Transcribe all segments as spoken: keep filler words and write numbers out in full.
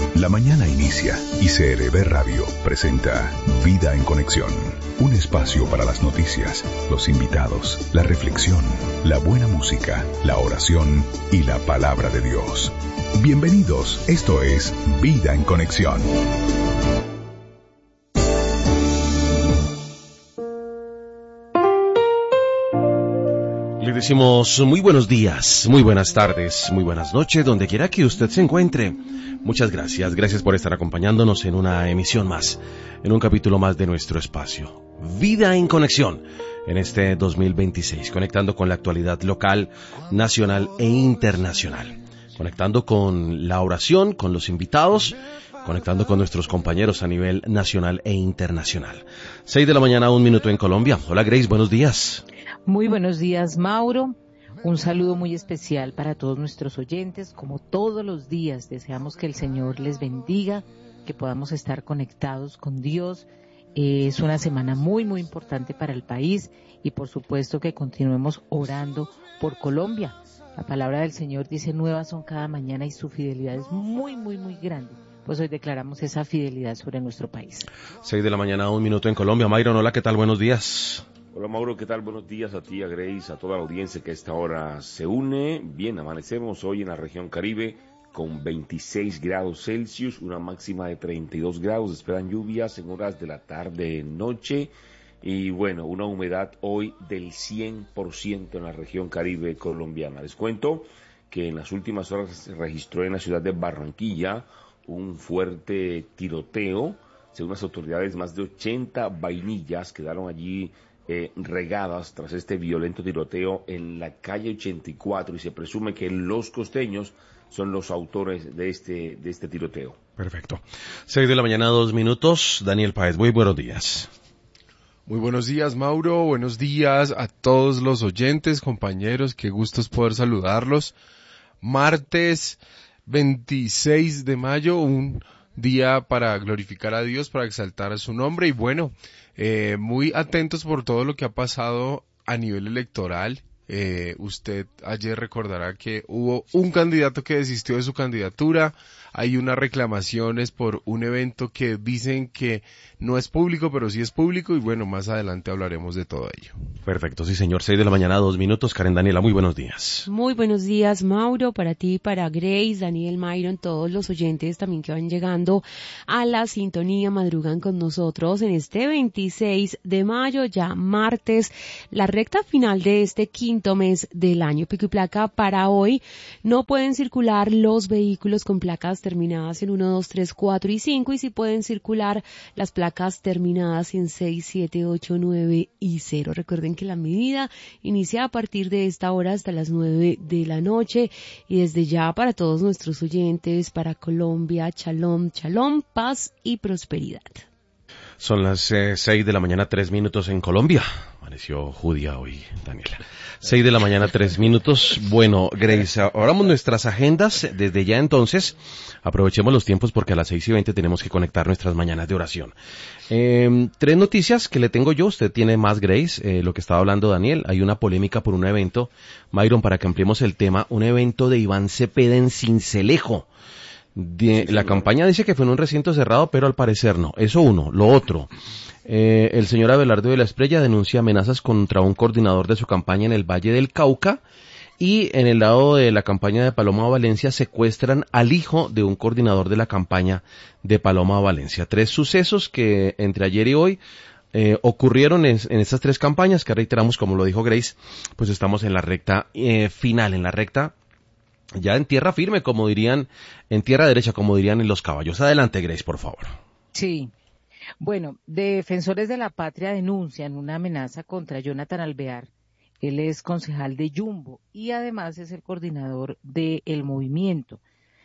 La mañana inicia y C R B Radio presenta Vida en Conexión, un espacio para las noticias, los invitados, la reflexión, la buena música, la oración y la palabra de Dios. Bienvenidos, esto es Vida en Conexión. Le decimos muy buenos días, muy buenas tardes, muy buenas noches, donde quiera que usted se encuentre. Muchas gracias, gracias por estar acompañándonos en una emisión más, en un capítulo más de nuestro espacio. Vida en Conexión, en este dos mil veintiséis, conectando con la actualidad local, nacional e internacional. Conectando con la oración, con los invitados, conectando con nuestros compañeros a nivel nacional e internacional. Seis de la mañana, un minuto en Colombia. Hola Grace, buenos días. Muy buenos días, Mauro. Un saludo muy especial para todos nuestros oyentes. Como todos los días, deseamos que el Señor les bendiga, que podamos estar conectados con Dios. Eh, es una semana muy, muy importante para el país y por supuesto que continuemos orando por Colombia. La palabra del Señor dice, nuevas son cada mañana y su fidelidad es muy, muy, muy grande. Pues hoy declaramos esa fidelidad sobre nuestro país. Seis de la mañana, un minuto en Colombia. Myron, hola, ¿qué tal? Buenos días. Hola Mauro, ¿qué tal? Buenos días a ti, a Grace, a toda la audiencia que a esta hora se une. Bien, amanecemos hoy en la región Caribe con veintiséis grados Celsius, una máxima de treinta y dos grados. Esperan lluvias en horas de la tarde, noche. Y bueno, una humedad hoy del cien por ciento en la región Caribe colombiana. Les cuento que en las últimas horas se registró en la ciudad de Barranquilla un fuerte tiroteo. Según las autoridades, más de ochenta vainillas quedaron allí Eh, regadas tras este violento tiroteo en la calle ochenta y cuatro y se presume que los costeños son los autores de este de este tiroteo. Perfecto. Seis de la mañana, dos minutos. Daniel Páez, muy buenos días. Muy buenos días, Mauro. Buenos días a todos los oyentes, compañeros. Qué gusto es poder saludarlos. Martes veintiséis de mayo, un día para glorificar a Dios, para exaltar su nombre y bueno, eh, muy atentos por todo lo que ha pasado a nivel electoral. Eh, usted ayer recordará que hubo un candidato que desistió de su candidatura, hay unas reclamaciones por un evento que dicen que no es público, pero sí es público y bueno, más adelante hablaremos de todo ello. Perfecto, sí señor, seis de la mañana, dos minutos. Karen Daniela, muy buenos días. Muy buenos días, Mauro, para ti, para Grace, Daniel, Myron, todos los oyentes también que van llegando a la sintonía, madrugan con nosotros en este veintiséis de mayo, ya martes, la recta final de este quinto mes del año. Pico y placa para hoy, no pueden circular los vehículos con placas terminadas en uno, dos, tres, cuatro y cinco y sí pueden circular las placas terminadas en seis, siete, ocho, nueve y cero. Recuerden que la medida inicia a partir de esta hora hasta las nueve de la noche y desde ya para todos nuestros oyentes, para Colombia, shalom, shalom, paz y prosperidad. Son las eh, seis de la mañana, tres minutos en Colombia. Amaneció judía hoy, Daniela. Seis de la mañana, tres minutos. Bueno, Grace, abramos nuestras agendas desde ya entonces. Aprovechemos los tiempos porque a las seis y veinte tenemos que conectar nuestras mañanas de oración. Eh, tres noticias que le tengo yo. Usted tiene más, Grace, eh, lo que estaba hablando Daniel. Hay una polémica por un evento. Myron, para que ampliemos el tema, un evento de Iván Cepeda en Sincelejo. De, sí, la campaña dice que fue en un recinto cerrado, pero al parecer no. Eso uno. Lo otro, eh, el señor Abelardo de la Espriella denuncia amenazas contra un coordinador de su campaña en el Valle del Cauca. Y en el lado de la campaña de Paloma Valencia secuestran al hijo de un coordinador de la campaña de Paloma Valencia. Tres sucesos que entre ayer y hoy eh, ocurrieron en, en estas tres campañas que reiteramos, como lo dijo Grace, pues estamos en la recta eh, final, en la recta ya en tierra firme, como dirían, en tierra derecha, como dirían en los caballos. Adelante, Grace, por favor. Sí. Bueno, Defensores de la Patria denuncian una amenaza contra Jonathan Alvear. Él es concejal de Yumbo y además es el coordinador del movimiento.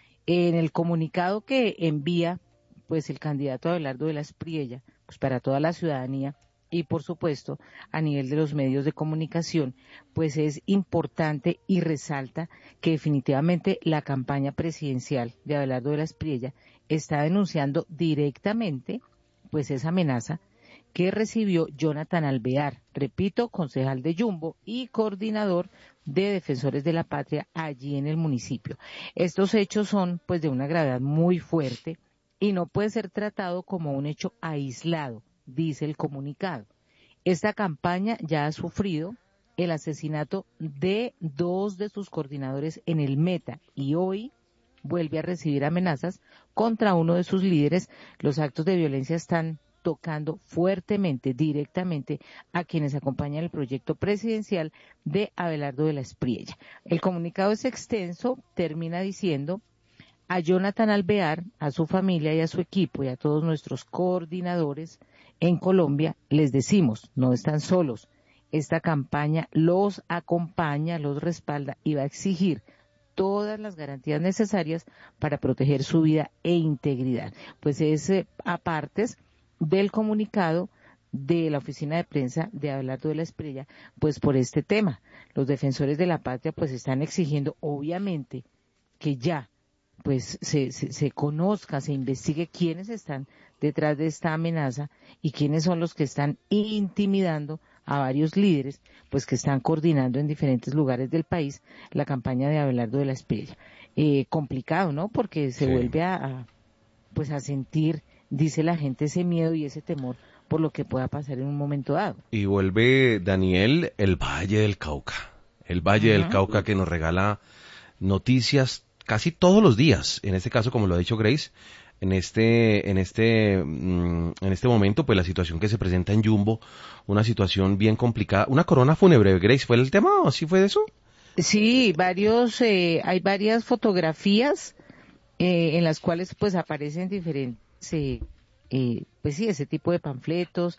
En el comunicado que envía, pues el candidato Abelardo de la Espriella, pues para toda la ciudadanía, y por supuesto a nivel de los medios de comunicación, pues es importante y resalta que definitivamente la campaña presidencial de Abelardo de la Espriella está denunciando directamente pues esa amenaza que recibió Jonathan Alvear, repito, concejal de Yumbo y coordinador de Defensores de la Patria allí en el municipio. Estos hechos son pues de una gravedad muy fuerte y no puede ser tratado como un hecho aislado, dice el comunicado. Esta campaña ya ha sufrido el asesinato de dos de sus coordinadores en el Meta y hoy vuelve a recibir amenazas contra uno de sus líderes. Los actos de violencia están tocando fuertemente, directamente, a quienes acompañan el proyecto presidencial de Abelardo de la Espriella. El comunicado es extenso, termina diciendo: a Jonathan Alvear, a su familia y a su equipo y a todos nuestros coordinadores en Colombia, les decimos, no están solos. Esta campaña los acompaña, los respalda y va a exigir todas las garantías necesarias para proteger su vida e integridad. Pues es eh, apartes del comunicado de la oficina de prensa de Abelardo de la Espriella, pues por este tema. Los defensores de la patria pues están exigiendo, obviamente, que ya pues se, se, se conozca, se investigue quiénes están detrás de esta amenaza y quiénes son los que están intimidando a varios líderes, pues que están coordinando en diferentes lugares del país la campaña de Abelardo de la Espriella. Eh, complicado, ¿no? Porque se sí. vuelve a, a, pues a sentir, dice la gente, ese miedo y ese temor por lo que pueda pasar en un momento dado. Y vuelve, Daniel, el Valle del Cauca. El Valle uh-huh. del Cauca que nos regala noticias casi todos los días. En este caso, como lo ha dicho Grace, en este, en este, en este momento, pues la situación que se presenta en Yumbo, una situación bien complicada. Una corona fúnebre, Grace, ¿fue el tema o sí fue de eso? Sí, varios, eh, hay varias fotografías eh, en las cuales pues aparecen diferentes, eh, eh, pues sí, ese tipo de panfletos,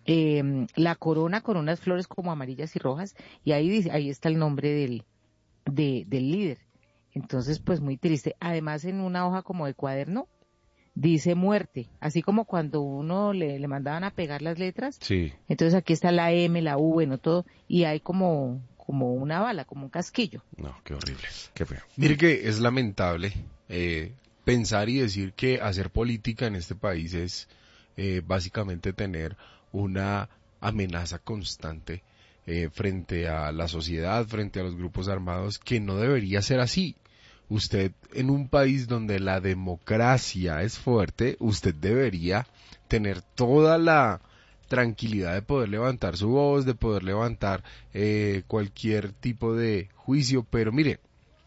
eh, la corona con unas flores como amarillas y rojas, y ahí, ahí está el nombre del, de, del líder. Entonces, pues muy triste. Además, en una hoja como de cuaderno, dice muerte, así como cuando uno le, le mandaban a pegar las letras. Sí. Entonces aquí está la M, la U, bueno, todo, y hay como, como una bala, como un casquillo. No, qué horrible, qué feo. Mire que es lamentable eh, pensar y decir que hacer política en este país es eh, básicamente tener una amenaza constante eh, frente a la sociedad, frente a los grupos armados, que no debería ser así. Usted, en un país donde la democracia es fuerte, usted debería tener toda la tranquilidad de poder levantar su voz, de poder levantar eh, cualquier tipo de juicio, pero mire,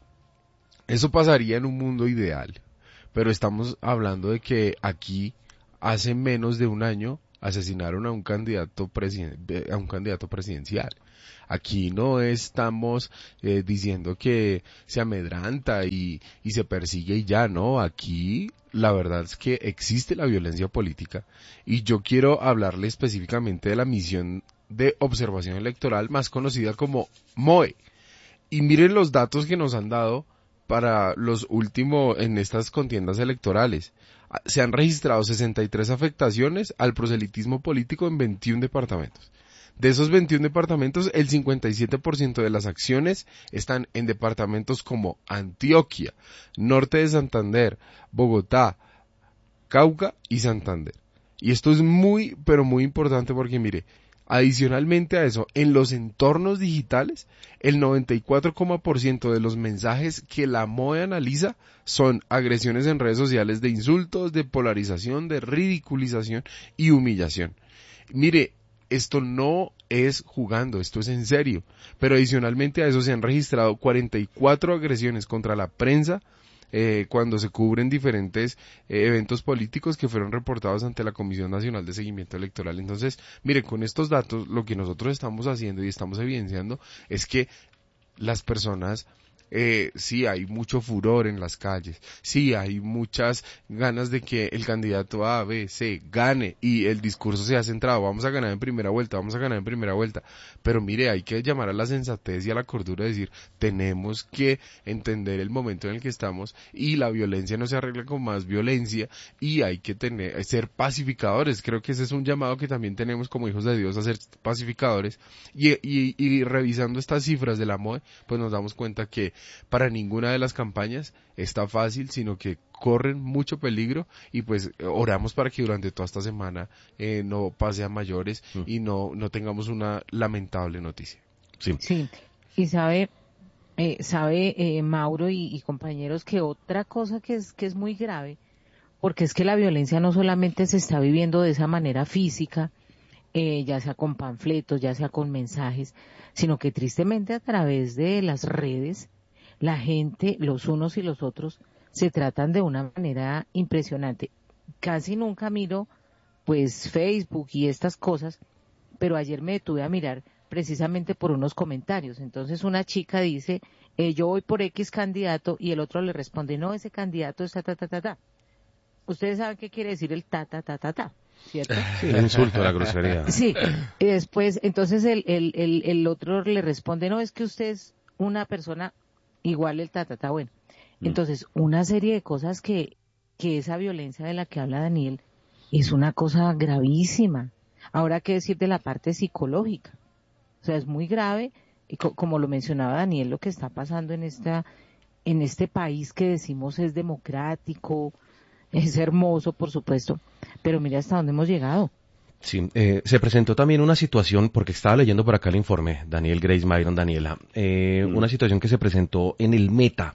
eso pasaría en un mundo ideal, pero estamos hablando de que aquí, hace menos de un año, asesinaron a un candidato presiden- a un candidato presidencial. Aquí no estamos eh, diciendo que se amedranta y, y se persigue y ya, no. Aquí la verdad es que existe la violencia política y yo quiero hablarle específicamente de la misión de observación electoral más conocida como M O E. Y miren los datos que nos han dado para los últimos en estas contiendas electorales. Se han registrado sesenta y tres afectaciones al proselitismo político en veintiún departamentos. De esos veintiún departamentos, el cincuenta y siete por ciento de las acciones están en departamentos como Antioquia, Norte de Santander, Bogotá, Cauca y Santander. Y esto es muy, pero muy importante porque, mire, adicionalmente a eso, en los entornos digitales, el noventa y cuatro por ciento de los mensajes que la M O E analiza son agresiones en redes sociales de insultos, de polarización, de ridiculización y humillación. Mire, esto no es jugando, esto es en serio. Pero adicionalmente a eso se han registrado cuarenta y cuatro agresiones contra la prensa eh, cuando se cubren diferentes eh, eventos políticos que fueron reportados ante la Comisión Nacional de Seguimiento Electoral. Entonces, mire, con estos datos lo que nosotros estamos haciendo y estamos evidenciando es que las personas... Eh, sí, hay mucho furor en las calles, sí, hay muchas ganas de que el candidato A, B, C gane y el discurso se ha centrado, vamos a ganar en primera vuelta, vamos a ganar en primera vuelta, pero mire, hay que llamar a la sensatez y a la cordura, decir, tenemos que entender el momento en el que estamos y la violencia no se arregla con más violencia y hay que tener, ser pacificadores. Creo que ese es un llamado que también tenemos como hijos de Dios a ser pacificadores y, y, y revisando estas cifras de la M O E, pues nos damos cuenta que para ninguna de las campañas está fácil, sino que corren mucho peligro y pues oramos para que durante toda esta semana eh, no pase a mayores mm. y no, no tengamos una lamentable noticia. Sí, sí. Y sabe, eh, sabe eh, Mauro y, y compañeros que otra cosa que es, que es muy grave, porque es que la violencia no solamente se está viviendo de esa manera física, eh, ya sea con panfletos, ya sea con mensajes, sino que tristemente a través de las redes, la gente, los unos y los otros, se tratan de una manera impresionante. Casi nunca miro, pues, Facebook y estas cosas, pero ayer me detuve a mirar precisamente por unos comentarios. Entonces una chica dice, eh, yo voy por X candidato, y el otro le responde, no, ese candidato es ta, ta, ta, ta, ta. Ustedes saben qué quiere decir el ta, ta, ta, ta, ta, ¿cierto? Sí, el insulto, la grosería. Sí, y después, entonces el, el, el, el otro le responde, no, es que usted es una persona igual el ta, ta, ta, bueno. Entonces, una serie de cosas que, que esa violencia de la que habla Daniel es una cosa gravísima. Ahora, ¿qué decir de la parte psicológica? O sea, es muy grave, y co- como lo mencionaba Daniel, lo que está pasando en esta, en este país que decimos es democrático, es hermoso, por supuesto, pero mira hasta dónde hemos llegado. Sí, eh, se presentó también una situación, porque estaba leyendo por acá el informe, Daniel, Grace, Myron, Daniela, eh, mm. una situación que se presentó en el Meta.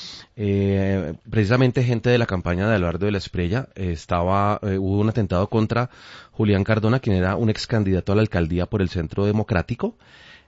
Eh, precisamente gente de la campaña de Abelardo de la Espriella eh, estaba, eh, hubo un atentado contra Julián Cardona, quien era un ex candidato a la alcaldía por el Centro Democrático.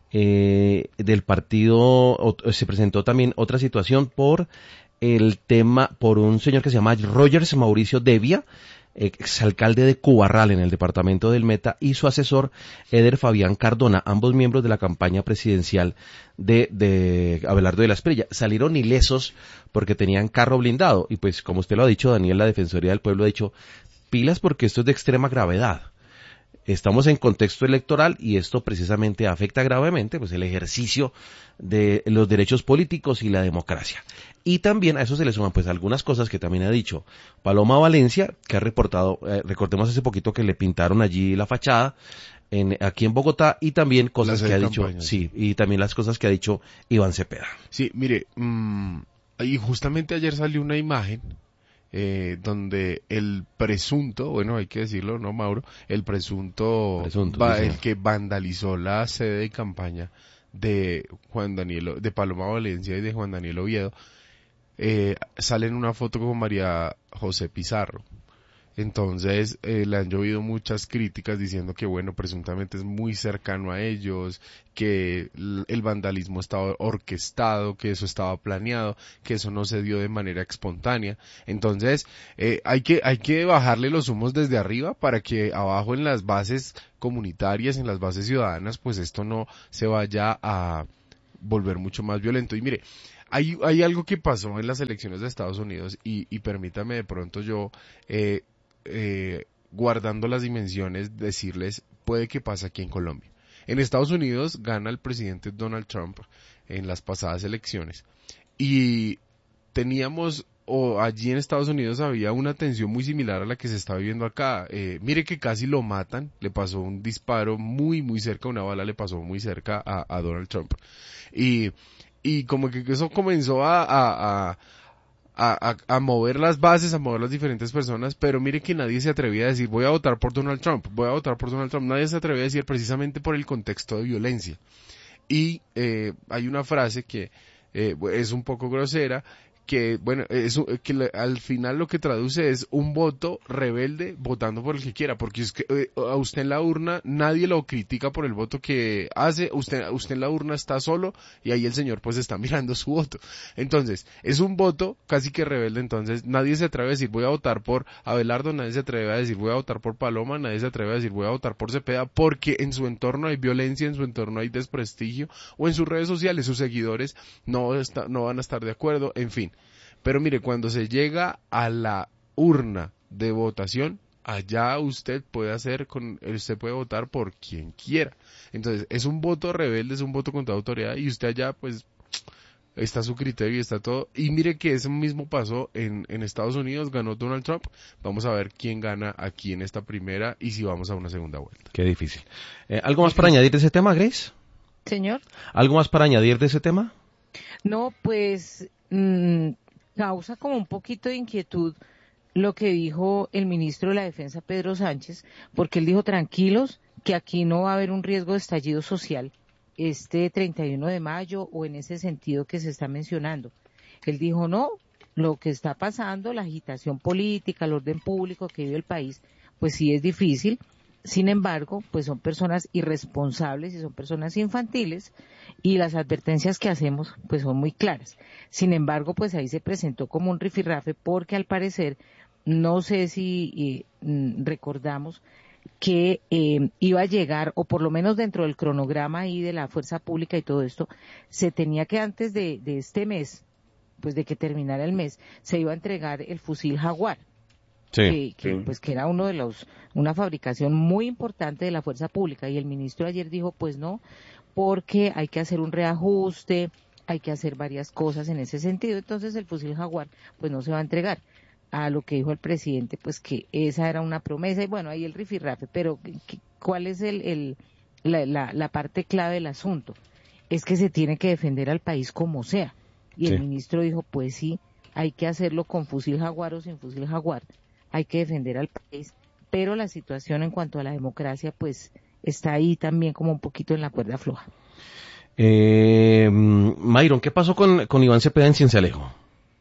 Eh, del partido o, se presentó también otra situación por el tema, por un señor que se llama Rogers Mauricio Devia, exalcalde de Cubarral en el departamento del Meta, y su asesor Eder Fabián Cardona, ambos miembros de la campaña presidencial de, de Abelardo de la Espriella. Salieron ilesos porque tenían carro blindado, y pues como usted lo ha dicho, Daniel, la Defensoría del Pueblo ha dicho, pilas porque esto es de extrema gravedad. Estamos en contexto electoral y esto precisamente afecta gravemente pues el ejercicio de los derechos políticos y la democracia. Y también a eso se le suman pues algunas cosas que también ha dicho Paloma Valencia, que ha reportado, eh, recordemos hace poquito que le pintaron allí la fachada en, aquí en Bogotá, y también cosas que ha dicho, sí, y también las cosas que ha dicho Iván Cepeda. Sí, mire, mmm, y justamente ayer salió una imagen Eh, donde el presunto, bueno, hay que decirlo, ¿no, Mauro? El presunto, presunto va, sí, el sí. que vandalizó la sede de campaña de Juan Daniel, de Paloma Valencia y de Juan Daniel Oviedo, eh, sale en una foto con María José Pizarro. Entonces, eh, le han llovido muchas críticas diciendo que, bueno, presuntamente es muy cercano a ellos, que el vandalismo estaba orquestado, que eso estaba planeado, que eso no se dio de manera espontánea. Entonces, eh, hay que, hay que bajarle los humos desde arriba para que abajo en las bases comunitarias, en las bases ciudadanas, pues esto no se vaya a volver mucho más violento. Y mire, hay, hay algo que pasó en las elecciones de Estados Unidos y, y permítame de pronto yo, eh, Eh, guardando las dimensiones, decirles, puede que pase aquí en Colombia. En Estados Unidos gana el presidente Donald Trump en las pasadas elecciones y teníamos, o allí en Estados Unidos había una tensión muy similar a la que se está viviendo acá. Eh, mire que casi lo matan, le pasó un disparo muy muy cerca, una bala le pasó muy cerca a, a Donald Trump. Y, y como que eso comenzó a... a, a A, a, a mover las bases, a mover las diferentes personas, pero mire que nadie se atrevía a decir voy a votar por Donald Trump, voy a votar por Donald Trump, nadie se atrevía a decir precisamente por el contexto de violencia. Y eh, hay una frase que eh, es un poco grosera, que bueno, es, que le, al final lo que traduce es un voto rebelde votando por el que quiera, porque es que eh, a usted en la urna nadie lo critica por el voto que hace, usted, usted en la urna está solo y ahí el señor pues está mirando su voto. Entonces, es un voto casi que rebelde, entonces nadie se atreve a decir voy a votar por Abelardo, nadie se atreve a decir voy a votar por Paloma, nadie se atreve a decir voy a votar por Cepeda, porque en su entorno hay violencia, en su entorno hay desprestigio, o en sus redes sociales sus seguidores no, está, no van a estar de acuerdo, en fin. Pero mire, cuando se llega a la urna de votación, allá usted puede hacer, con, usted puede votar por quien quiera. Entonces, es un voto rebelde, es un voto contra autoridad, y usted allá, pues, está su criterio y está todo. Y mire que eso mismo pasó en, en Estados Unidos, ganó Donald Trump. Vamos a ver quién gana aquí en esta primera y si vamos a una segunda vuelta. Qué difícil. Eh, ¿Algo más para añadir de ese tema, Grace? Señor. ¿Algo más para añadir de ese tema? No, pues mmm, causa como un poquito de inquietud lo que dijo el ministro de la Defensa, Pedro Sánchez, porque él dijo tranquilos que aquí no va a haber un riesgo de estallido social este treinta y uno de mayo o en ese sentido que se está mencionando. Él dijo no, lo que está pasando, la agitación política, el orden público que vive el país, pues sí es difícil. Sin embargo, pues son personas irresponsables y son personas infantiles y las advertencias que hacemos pues son muy claras. Sin embargo, pues ahí se presentó como un rifirrafe porque al parecer, no sé si eh, recordamos que eh, iba a llegar, o por lo menos dentro del cronograma ahí de la fuerza pública y todo esto, se tenía que antes de, de este mes, pues de que terminara el mes, se iba a entregar el fusil Jaguar. Sí, que, que sí. pues que era uno de los, una fabricación muy importante de la fuerza pública, y el ministro ayer dijo pues no, porque hay que hacer un reajuste, hay que hacer varias cosas en ese sentido, entonces el fusil Jaguar pues no se va a entregar. A lo que dijo el presidente, pues que esa era una promesa, y bueno, ahí el rifirrafe, pero ¿qué, ¿cuál es el, el la, la, la parte clave del asunto? Es que se tiene que defender al país como sea, y Sí. el ministro dijo, pues sí, hay que hacerlo con fusil Jaguar o sin fusil Jaguar, hay que defender al país, pero la situación en cuanto a la democracia, pues está ahí también como un poquito en la cuerda floja. Eh, Mayron, ¿qué pasó con, con Iván Cepeda en Cincelejo?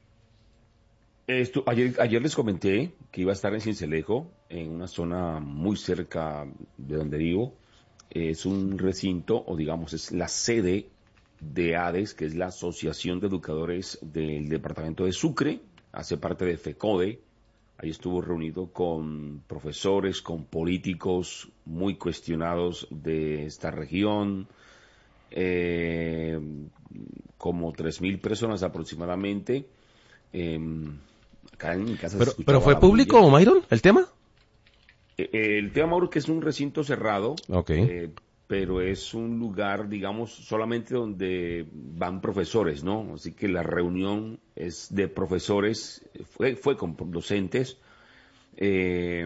Esto, ayer, ayer les comenté que iba a estar en Cincelejo, en una zona muy cerca de donde vivo. Es un recinto, o digamos, es la sede de A D E S, que es la Asociación de Educadores del Departamento de Sucre, hace parte de FECODE. Ahí estuvo reunido con profesores, con políticos muy cuestionados de esta región, eh, como tres mil personas aproximadamente. Eh, acá en mi casa ¿Pero, se pero escuchaba fue la público, bulla. Mayron, el tema? Eh, el tema, Mauro, que es un recinto cerrado, Ok. eh, pero es un lugar, digamos, solamente donde van profesores, ¿no? Así que la reunión es de profesores, fue, fue con docentes. Eh,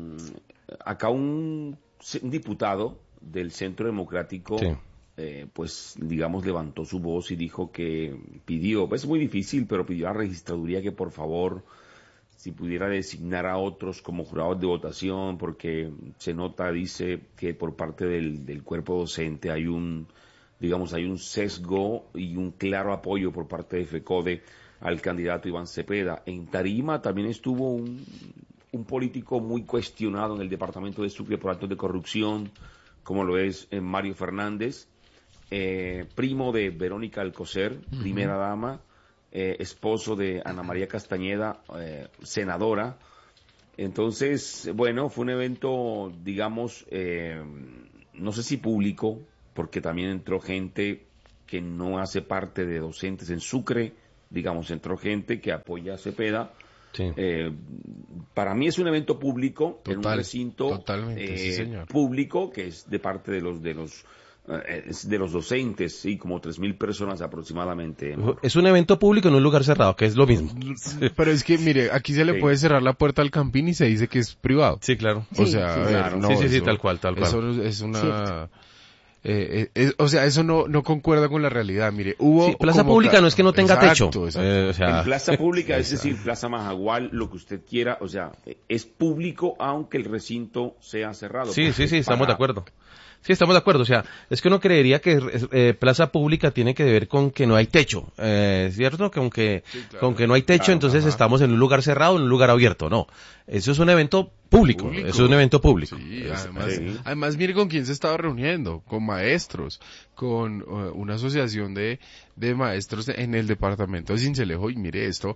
acá un, un diputado del Centro Democrático, Sí. eh, pues, digamos, levantó su voz y dijo que pidió, es muy difícil, pero pidió a la registraduría que por favor, si pudiera designar a otros como jurados de votación, porque se nota, dice, que por parte del, del cuerpo docente hay un, digamos, hay un sesgo y un claro apoyo por parte de FECODE al candidato Iván Cepeda. En Tarima también estuvo un, un político muy cuestionado en el departamento de Sucre por actos de corrupción, como lo es eh, Mario Fernández, eh, primo de Verónica Alcocer, uh-huh. primera dama, Eh, esposo de Ana María Castañeda, eh, senadora. Entonces, bueno, fue un evento, digamos, eh, no sé si público, porque también entró gente que no hace parte de docentes en Sucre, digamos, entró gente que apoya a Cepeda. Sí. Eh, para mí es un evento público, Total, en un recinto totalmente, eh, sí, señor. público, que es de parte de los de los de los docentes, sí, como tres mil personas aproximadamente. Es un evento público en un lugar cerrado, que es lo mismo. Pero es que, mire, aquí se le Sí. puede cerrar la puerta al Campín y se dice que es privado. Sí, claro. O Sí, sea, sí, a ver, claro. no, Sí, sí, sí, eso- tal cual, tal cual. Eso es una... Cierto. eh, eh, o sea, eso no no concuerda con la realidad. Mire, hubo... Sí, plaza como pública ca- no es que no tenga Exacto, techo. exacto. Eh, o sea, En plaza pública, es Exacto. decir, plaza Majagual, lo que usted quiera, o sea, es público aunque el recinto sea cerrado. sí, sí, porque sí, estamos para- de acuerdo. Sí, estamos de acuerdo. O sea, es que uno creería que eh, plaza pública tiene que ver con que no hay techo, eh, ¿cierto? Con que, claro. con que no hay techo, Claro, entonces ajá. estamos en un lugar cerrado, en un lugar abierto. No, eso es un evento público. Público. Eso es un evento público. Sí, Es- además, sí. además mire con quién se estaba reuniendo, con maestros, con uh, una asociación de, de maestros en el departamento de Cincelejo, y mire esto,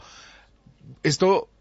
esto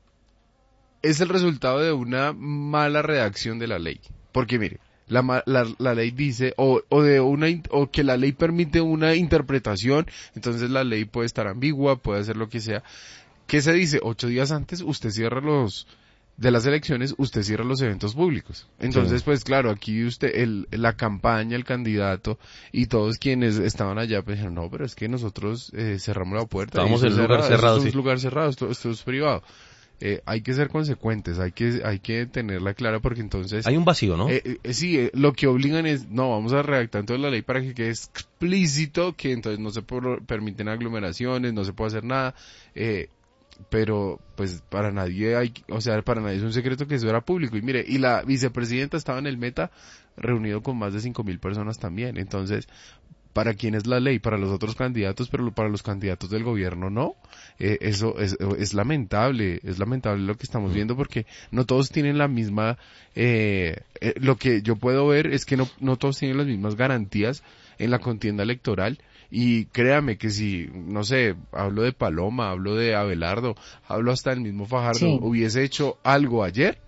es el resultado de una mala redacción de la ley, porque mire, la, ma- la, la ley dice, o, o de una, in- o que la ley permite una interpretación, entonces la ley puede estar ambigua, puede hacer lo que sea. ¿Qué se dice? Ocho días antes usted cierra los, de las elecciones, usted cierra los eventos públicos. Entonces, Sí. pues claro, aquí usted, el, la campaña, el candidato y todos quienes estaban allá, pues dijeron, no, pero es que nosotros eh, cerramos la puerta. Estábamos y en eso un lugar es cerrado, Esto sí. es un lugar cerrado, esto, esto es privado. eh, hay que ser consecuentes, hay que hay que tenerla clara porque entonces... Hay un vacío, ¿no? Eh, eh, sí, eh, lo que obligan es, no, vamos a redactar entonces la ley para que quede explícito que entonces no se por, permiten aglomeraciones, no se puede hacer nada, eh, pero pues para nadie hay, o sea, para nadie es un secreto que eso era público. Y mire, y la vicepresidenta estaba en el Meta reunido con más de cinco mil personas también, entonces... ¿Para quién es la ley? Para los otros candidatos, pero para los candidatos del gobierno no. Eh, eso es, es lamentable, es lamentable lo que estamos viendo porque no todos tienen la misma, eh, eh, lo que yo puedo ver es que no, no todos tienen las mismas garantías en la contienda electoral y créame que si, no sé, hablo de Paloma, hablo de Abelardo, hablo hasta del mismo Fajardo, sí. hubiese hecho algo ayer,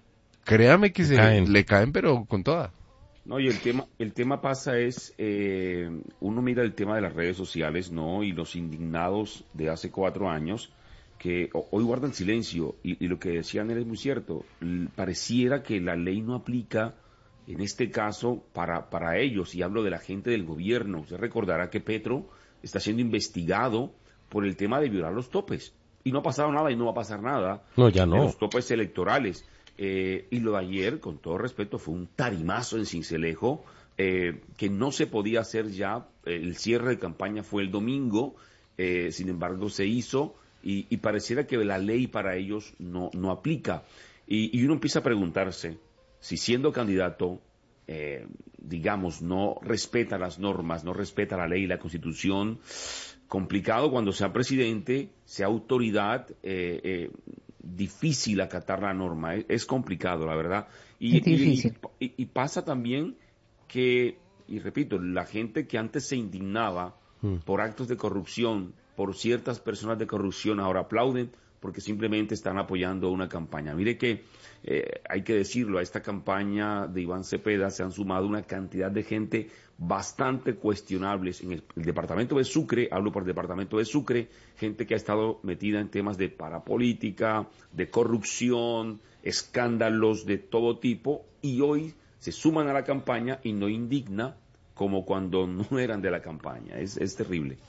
créame que se caen. le caen pero con toda. No, y el tema, el tema pasa es, eh, uno mira el tema de las redes sociales, ¿no? Y los indignados de hace cuatro años, que hoy guardan silencio, y, y lo que decían es muy cierto, pareciera que la ley no aplica, en este caso, para, para ellos, y hablo de la gente del gobierno. Usted recordará que Petro está siendo investigado por el tema de violar los topes, y no ha pasado nada y no va a pasar nada. No, ya no. De los topes electorales. Eh, y lo de ayer, con todo respeto, fue un tarimazo en Sincelejo, eh, que no se podía hacer ya. El cierre de campaña fue el domingo, eh, sin embargo se hizo, y, y pareciera que la ley para ellos no, no aplica. Y, y uno empieza a preguntarse si siendo candidato, eh, digamos, no respeta las normas, no respeta la ley y la Constitución. Complicado cuando sea presidente, sea autoridad, eh, eh, difícil acatar la norma, es, es complicado, la verdad. Y, es difícil. Y, y, y pasa también que, y repito, la gente que antes se indignaba mm. por actos de corrupción, por ciertas personas de corrupción, ahora aplauden porque simplemente están apoyando una campaña. Mire que, eh, hay que decirlo, a esta campaña de Iván Cepeda se han sumado una cantidad de gente bastante cuestionables en el, el departamento de Sucre, hablo por el departamento de Sucre, gente que ha estado metida en temas de parapolítica, de corrupción, escándalos de todo tipo, y hoy se suman a la campaña y no indigna como cuando no eran de la campaña. Es, es terrible.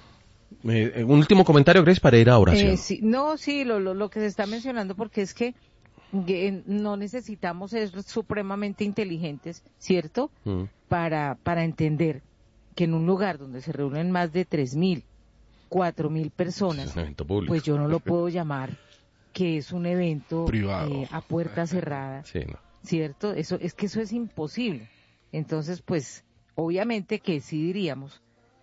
Eh, un último comentario, Grace, para ir a oración. Eh, sí, no, sí, lo, lo, lo que se está mencionando, porque es que, que no necesitamos ser supremamente inteligentes, ¿cierto? Mm. Para, para entender que en un lugar donde se reúnen más de tres mil, cuatro mil personas, pues yo no lo puedo llamar que es un evento privado, eh, a puerta cerrada, sí, no. ¿cierto? Eso, es que eso es imposible. Entonces, pues, obviamente que sí diríamos,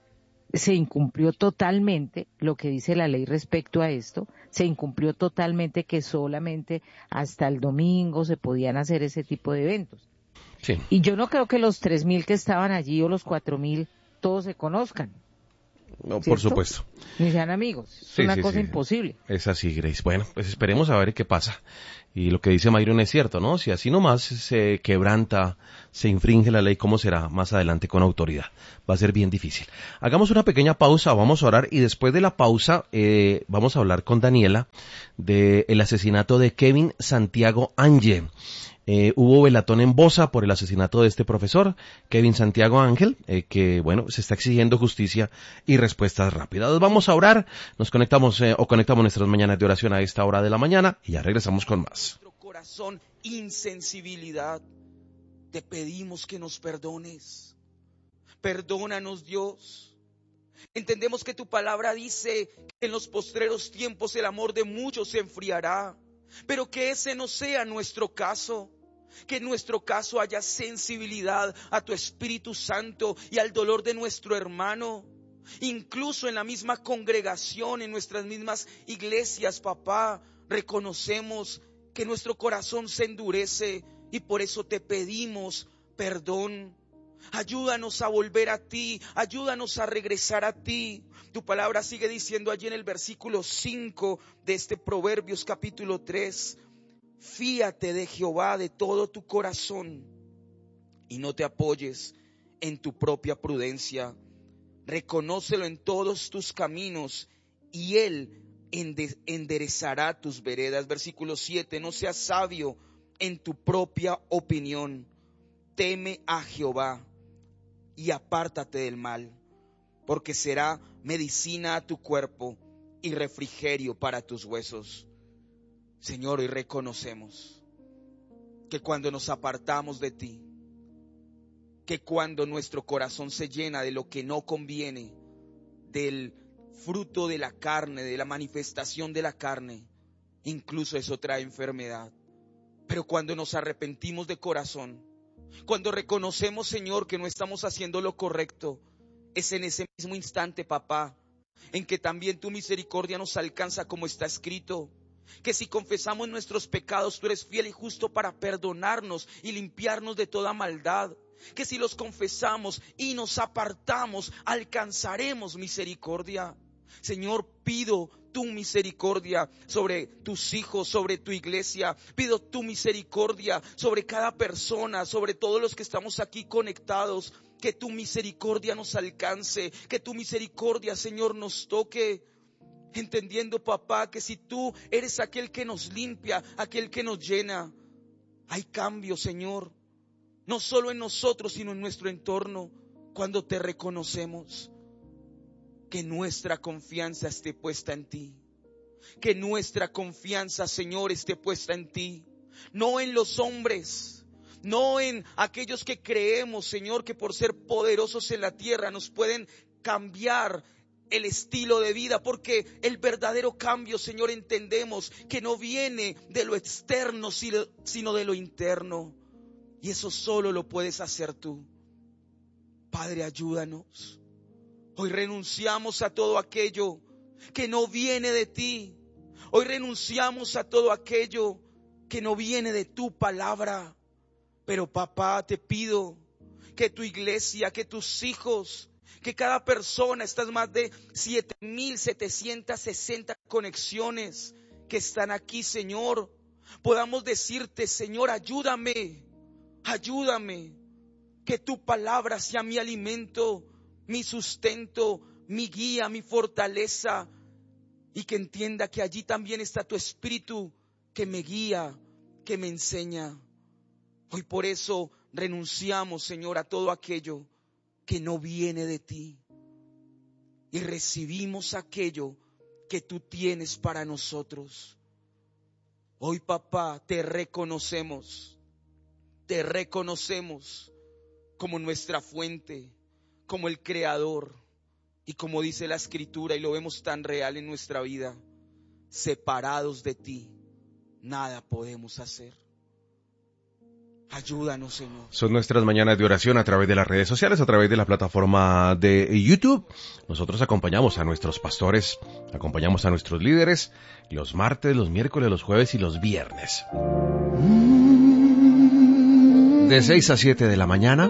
se incumplió totalmente lo que dice la ley respecto a esto, se incumplió totalmente que solamente hasta el domingo se podían hacer ese tipo de eventos. Sí. Y yo no creo que los tres mil que estaban allí o los cuatro mil todos se conozcan. No, por supuesto. Ni sean amigos. Es sí, una sí, cosa sí. imposible. Es así, Grace. Bueno, pues esperemos a ver qué pasa. Y lo que dice Mayron es cierto, ¿no? Si así nomás se quebranta, se infringe la ley, ¿cómo será más adelante con autoridad? Va a ser bien difícil. Hagamos una pequeña pausa, vamos a orar, y después de la pausa eh, vamos a hablar con Daniela del asesinato de Kevin Santiago Ángel. Eh, hubo velatón en Bosa por el asesinato de este profesor, Kevin Santiago Ángel, eh, que, bueno, se está exigiendo justicia y respuestas rápidas. Vamos a orar, nos conectamos eh, o conectamos nuestras mañanas de oración a esta hora de la mañana y ya regresamos con más. Nuestro corazón, insensibilidad, te pedimos que nos perdones. Perdónanos, Dios. Entendemos que tu palabra dice que en los postreros tiempos el amor de muchos se enfriará. Pero que ese no sea nuestro caso, que en nuestro caso haya sensibilidad a tu Espíritu Santo y al dolor de nuestro hermano. Incluso en la misma congregación, en nuestras mismas iglesias, papá, reconocemos que nuestro corazón se endurece y por eso te pedimos perdón. Ayúdanos a volver a ti, ayúdanos a regresar a ti. Tu palabra sigue diciendo allí en el versículo cinco de este Proverbios capítulo tres, fíate de Jehová de todo tu corazón y no te apoyes en tu propia prudencia. Reconócelo en todos tus caminos y Él enderezará tus veredas. Versículo siete, no seas sabio en tu propia opinión. Teme a Jehová y apártate del mal, porque será medicina a tu cuerpo y refrigerio para tus huesos. Señor, hoy reconocemos que cuando nos apartamos de ti, que cuando nuestro corazón se llena de lo que no conviene, del fruto de la carne, de la manifestación de la carne, incluso eso trae enfermedad. Pero cuando nos arrepentimos de corazón, cuando reconocemos, Señor, que no estamos haciendo lo correcto, es en ese mismo instante, papá, en que también tu misericordia nos alcanza, como está escrito, que si confesamos nuestros pecados, tú eres fiel y justo para perdonarnos y limpiarnos de toda maldad. Que si los confesamos y nos apartamos, alcanzaremos misericordia. Señor, pido tu misericordia sobre tus hijos, sobre tu iglesia. Pido tu misericordia sobre cada persona, sobre todos los que estamos aquí conectados. Que tu misericordia nos alcance, que tu misericordia, Señor, nos toque. Entendiendo, papá, que si tú eres aquel que nos limpia, aquel que nos llena, hay cambio, Señor. No solo en nosotros, sino en nuestro entorno, cuando te reconocemos. Que nuestra confianza esté puesta en ti. Que nuestra confianza, Señor, esté puesta en ti. No en los hombres, no en aquellos que creemos, Señor, que por ser poderosos en la tierra nos pueden cambiar el estilo de vida, porque el verdadero cambio, Señor, entendemos que no viene de lo externo, sino de lo interno. Y eso solo lo puedes hacer tú. Padre, ayúdanos. Hoy renunciamos a todo aquello que no viene de ti. Hoy renunciamos a todo aquello que no viene de tu palabra. Pero papá, te pido que tu iglesia, que tus hijos, que cada persona, estas más de siete mil setecientas sesenta conexiones que están aquí, Señor, podamos decirte, Señor, ayúdame, ayúdame, que tu palabra sea mi alimento, mi sustento, mi guía, mi fortaleza, y que entienda que allí también está tu Espíritu que me guía, que me enseña. Hoy por eso renunciamos, Señor, a todo aquello que no viene de ti y recibimos aquello que tú tienes para nosotros. Hoy, papá, te reconocemos, te reconocemos como nuestra fuente, como el Creador, y como dice la Escritura, y lo vemos tan real en nuestra vida, separados de ti, nada podemos hacer. Ayúdanos, Señor. Son nuestras mañanas de oración a través de las redes sociales, a través de la plataforma de YouTube. Nosotros acompañamos a nuestros pastores, acompañamos a nuestros líderes los martes, los miércoles, los jueves y los viernes. De seis a siete de la mañana.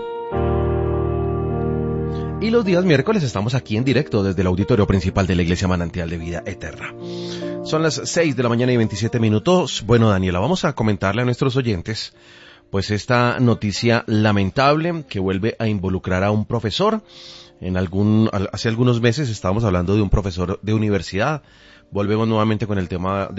Y los días miércoles estamos aquí en directo desde el auditorio principal de la Iglesia Manantial de Vida Eterna. Son las seis de la mañana y veintisiete minutos. Bueno, Daniela, vamos a comentarle a nuestros oyentes pues esta noticia lamentable que vuelve a involucrar a un profesor. En algún, hace algunos meses estábamos hablando de un profesor de universidad. Volvemos nuevamente con el tema de